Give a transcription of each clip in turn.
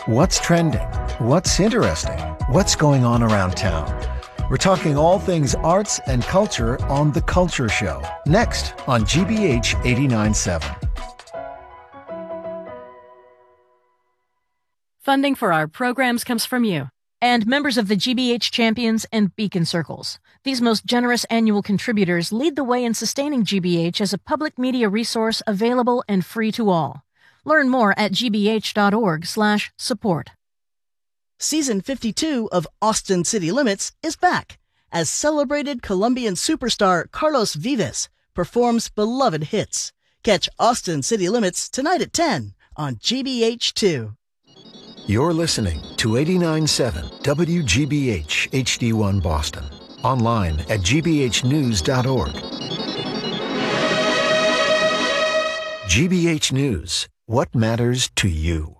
What's trending? What's interesting? What's going on around town? We're talking all things arts and culture on The Culture Show, next on GBH 89.7. Funding for our programs comes from you and members of the GBH Champions and Beacon Circles. These most generous annual contributors lead the way in sustaining GBH as a public media resource available and free to all. Learn more at gbh.org/support. Season 52 of Austin City Limits is back as celebrated Colombian superstar Carlos Vives performs beloved hits. Catch Austin City Limits tonight at 10 on GBH2. You're listening to 89.7 WGBH HD1 Boston. Online at gbhnews.org. GBH News. What matters to you?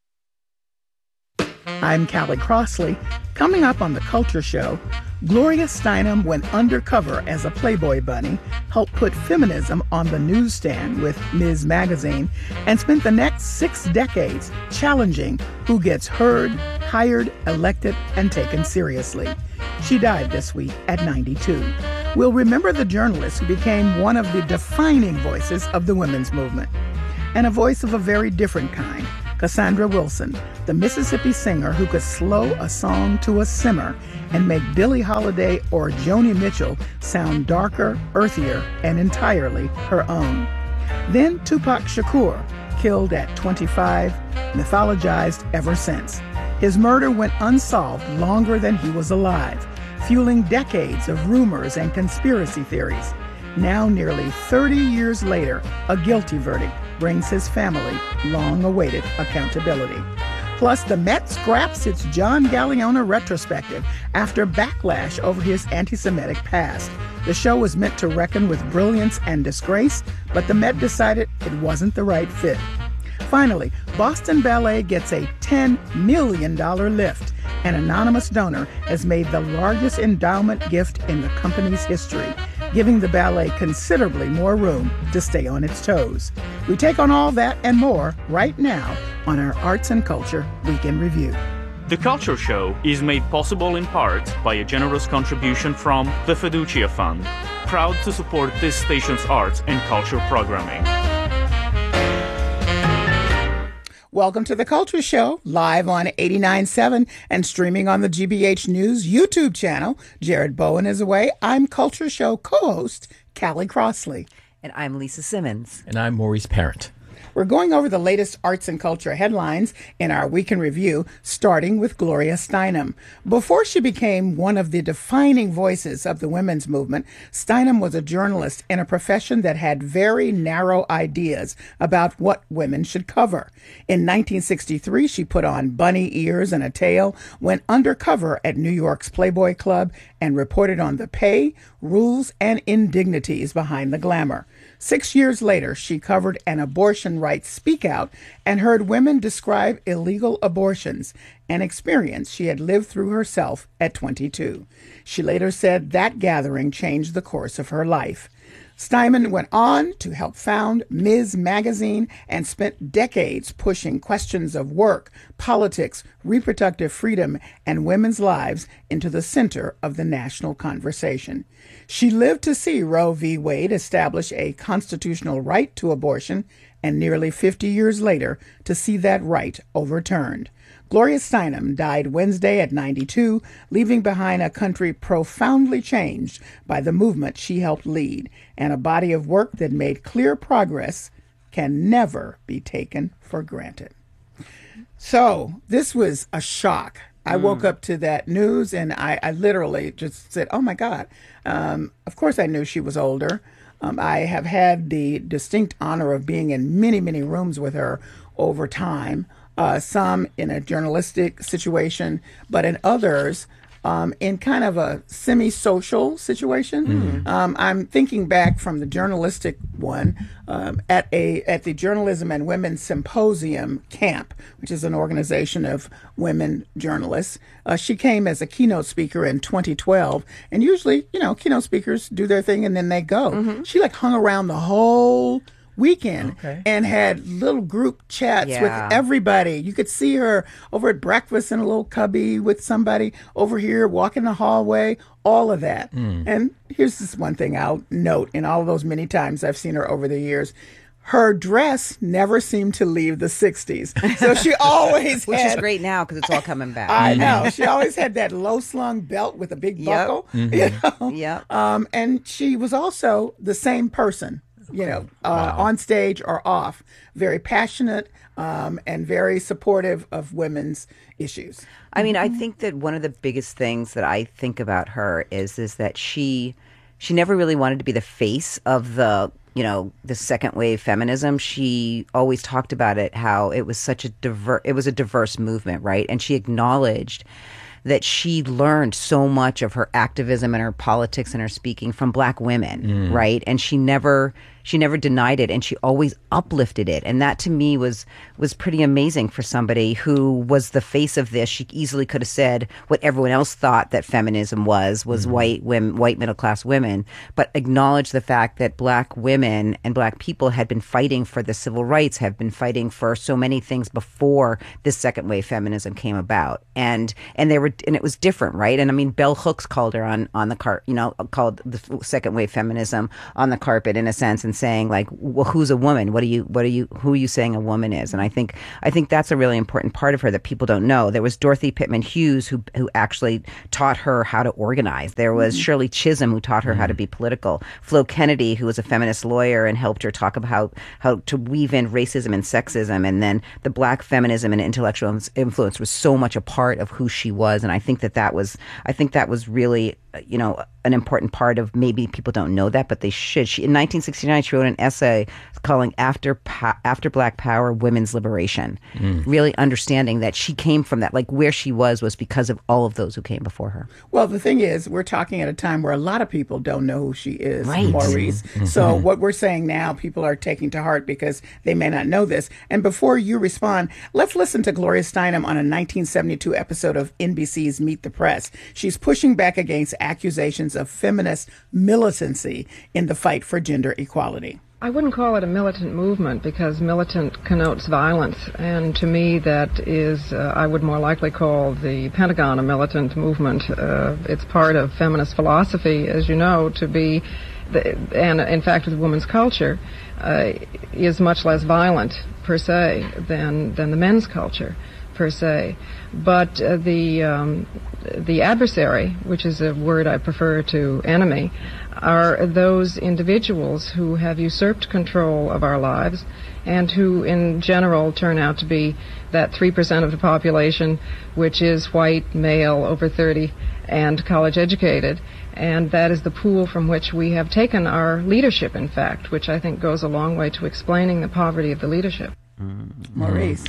I'm Callie Crossley. Coming up on The Culture Show, Gloria Steinem went undercover as a Playboy bunny, helped put feminism on the newsstand with Ms. Magazine, and spent the next 6 decades challenging who gets heard, hired, elected, and taken seriously. She died this week at 92. We'll remember the journalist who became one of the defining voices of the women's movement. And a voice of a very different kind, Cassandra Wilson, the Mississippi singer who could slow a song to a simmer and make Billie Holiday or Joni Mitchell sound darker, earthier, and entirely her own. Then Tupac Shakur, killed at 25, mythologized ever since. His murder went unsolved longer than he was alive, fueling decades of rumors and conspiracy theories. Now, nearly 30 years later, a guilty verdict brings his family long-awaited accountability. Plus, the Met scraps its John Galliano retrospective after backlash over his anti-Semitic past. The show was meant to reckon with brilliance and disgrace, but the Met decided it wasn't the right fit. Finally, Boston Ballet gets a $10 million lift. An anonymous donor has made the largest endowment gift in the company's history, giving the ballet considerably more room to stay on its toes. We take on all that and more right now on our Arts and Culture Week in Review. The Culture Show is made possible in part by a generous contribution from the Fiducia Fund, proud to support this station's arts and culture programming. Welcome to The Culture Show, live on 89.7 and streaming on the GBH News YouTube channel. Jared Bowen is away. I'm Culture Show co-host Callie Crossley. And I'm Lisa Simmons. And I'm Maurice Parent. We're going over the latest arts and culture headlines in our Week in Review, starting with Gloria Steinem. Before she became one of the defining voices of the women's movement, Steinem was a journalist in a profession that had very narrow ideas about what women should cover. In 1963, she put on bunny ears and a tail, went undercover at New York's Playboy Club, and reported on the pay, rules, and indignities behind the glamour. 6 years later, she covered an abortion rights speak out and heard women describe illegal abortions, an experience she had lived through herself at 22. She later said that gathering changed the course of her life. Steinem went on to help found Ms. Magazine and spent decades pushing questions of work, politics, reproductive freedom, and women's lives into the center of the national conversation. She lived to see Roe v. Wade establish a constitutional right to abortion, and nearly 50 years later to see that right overturned. Gloria Steinem died Wednesday at 92, leaving behind a country profoundly changed by the movement she helped lead, and a body of work that made clear progress can never be taken for granted. So this was a shock. I woke up to that news and I literally just said, oh my God. Of course I knew she was older. I have had the distinct honor of being in many, many rooms with her over time. Some in a journalistic situation, but in others in kind of a semi-social situation. I'm thinking back from the journalistic one at the Journalism and Women's Symposium Camp, which is an organization of women journalists. She came as a keynote speaker in 2012, and usually, keynote speakers do their thing and then they go. She hung around the whole weekend and had little group chats with everybody. You could see her over at breakfast in a little cubby with somebody over here, walking the hallway, all of that. And here's this one thing I'll note in all of those many times I've seen her over the years. Her dress never seemed to leave the 60s. So she always Which is great now because it's all coming back. I know. She always had that low-slung belt with a big buckle. You know? And she was also the same person, on stage or off. Very passionate and very supportive of women's issues. I mean, I think that one of the biggest things that I think about her is that she never really wanted to be the face of the second wave feminism. She always talked about it, how it was such a diverse movement, right? And she acknowledged that she learned so much of her activism and her politics and her speaking from Black women, right? And she never denied it, and she always uplifted it. And that to me was pretty amazing for somebody who was the face of this. She easily could have said what everyone else thought that feminism was white middle class women, but acknowledged the fact that Black women and Black people had been fighting for the civil rights, have been fighting for so many things before this second wave feminism came about. And it was different, right? And I mean, Bell Hooks called her on the called the second wave feminism on the carpet in a sense, and saying like, well, who's a woman? Who are you saying a woman is? And I think that's a really important part of her that people don't know. There was Dorothy Pittman Hughes who actually taught her how to organize. There was Shirley Chisholm who taught her how to be political. Flo Kennedy, who was a feminist lawyer and helped her talk about how to weave in racism and sexism. And then the Black feminism and intellectual influence was so much a part of who she was. And I think that was really, an important part of, maybe people don't know that, but they should. In 1969, she wrote an essay calling After Black Power, Women's Liberation, really understanding that she came from that, like where she was because of all of those who came before her. Well, the thing is, we're talking at a time where a lot of people don't know who she is, right. Maurice. So what we're saying now, people are taking to heart because they may not know this. And before you respond, let's listen to Gloria Steinem on a 1972 episode of NBC's Meet the Press. She's pushing back against accusations of feminist militancy in the fight for gender equality. I wouldn't call it a militant movement because militant connotes violence, and to me that is, I would more likely call the Pentagon a militant movement. It's part of feminist philosophy, as you know, to be, and in fact with women's culture, is much less violent per se than the men's culture per se. But the adversary, which is a word I prefer to enemy, are those individuals who have usurped control of our lives and who in general turn out to be that 3% of the population which is white, male, over 30, and college educated. And that is the pool from which we have taken our leadership, in fact, which I think goes a long way to explaining the poverty of the leadership. Maurice.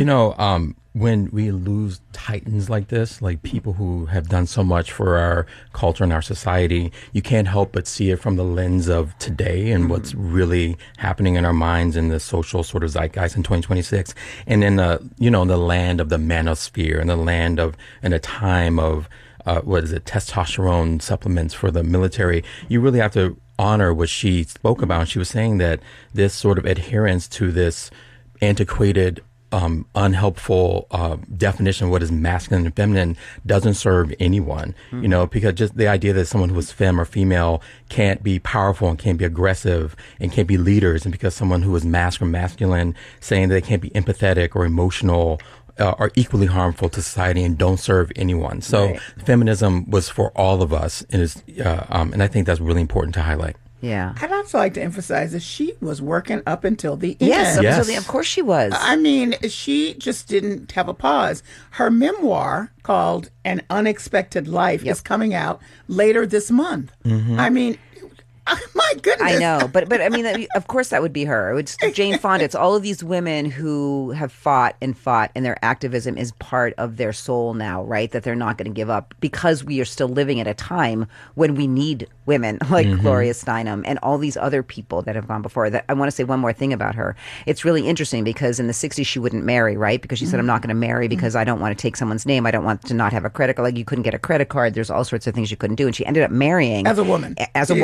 When we lose titans like this, like people who have done so much for our culture and our society, you can't help but see it from the lens of today and what's really happening in our minds in the social sort of zeitgeist in 2026. And in the land of the manosphere and the land of, in a time of, testosterone supplements for the military, you really have to honor what she spoke about. She was saying that this sort of adherence to this antiquated, unhelpful definition of what is masculine and feminine doesn't serve anyone, because just the idea that someone who is femme or female can't be powerful and can't be aggressive and can't be leaders, and because someone who is masculine saying that they can't be empathetic or emotional are equally harmful to society and don't serve anyone. So feminism was for all of us, and and I think that's really important to highlight. Yeah. I'd also like to emphasize that she was working up until the end. Yes, of course she was. I mean, she just didn't have a pause. Her memoir called An Unexpected Life is coming out later this month. I mean, my goodness. I know, but I mean, of course that would be her. It's Jane Fonda. It's all of these women who have fought, and their activism is part of their soul now, right? That they're not going to give up, because we are still living at a time when we need women like Gloria Steinem and all these other people that have gone before. That I want to say one more thing about her. It's really interesting because in the 60s she wouldn't marry, right? Because she said, I'm not going to marry because I don't want to take someone's name. I don't want to not have a credit card. Like, you couldn't get a credit card. There's all sorts of things you couldn't do. And she ended up marrying. As a woman. Yes,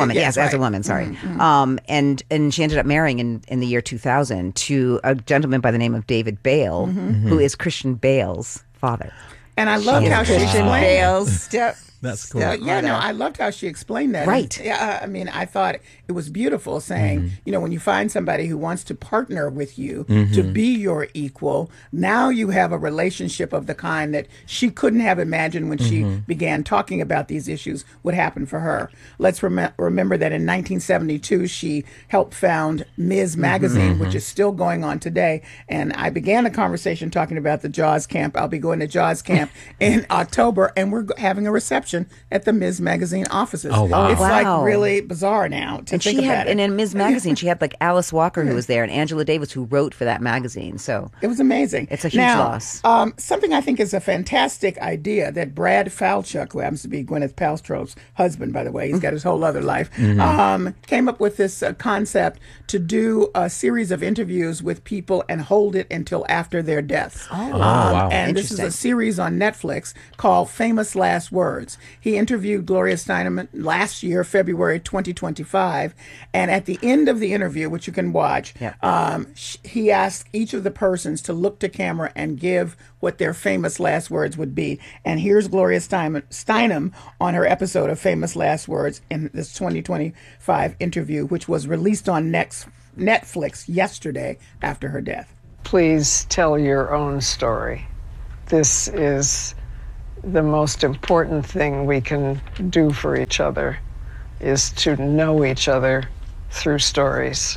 as a woman, sorry. And she ended up marrying in the year 2000 to a gentleman by the name of David Bale, who is Christian Bale's father. And I loved how she Christian explained Bale's That's cool. I loved how she explained that. Right. And, I mean, I thought it was beautiful saying, when you find somebody who wants to partner with you to be your equal, now you have a relationship of the kind that she couldn't have imagined when she began talking about these issues would happen for her. Let's remember that in 1972, she helped found Ms. Magazine, which is still going on today. And I began the conversation talking about the Jaws camp. I'll be going to Jaws camp in October, and we're having a reception at the Ms. Magazine offices. Oh, wow. It's like really bizarre now to think about it. And in Ms. Magazine, she had like Alice Walker who was there and Angela Davis who wrote for that magazine. So it was amazing. It's a huge loss. Something I think is a fantastic idea that Brad Falchuk, who happens to be Gwyneth Paltrow's husband, by the way, he's got his whole other life, came up with this concept to do a series of interviews with people and hold it until after their deaths. Wow. And this is a series on Netflix called Famous Last Words. He interviewed Gloria Steinem last year, February 2025. And at the end of the interview, which you can watch, he asked each of the persons to look to camera and give what their famous last words would be. And here's Gloria Steinem on her episode of Famous Last Words in this 2025 interview, which was released on Netflix yesterday after her death. Please tell your own story. This is the most important thing we can do for each other, is to know each other through stories.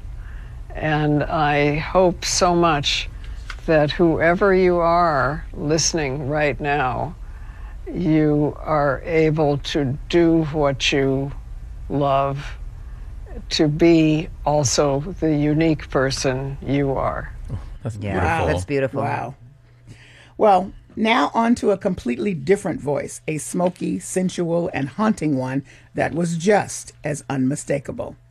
And I hope so much that whoever you are listening right now, you are able to do what you love, to be also the unique person you are. That's beautiful. Wow, that's beautiful. Wow. Well, now on to a completely different voice, a smoky, sensual, and haunting one that was just as unmistakable.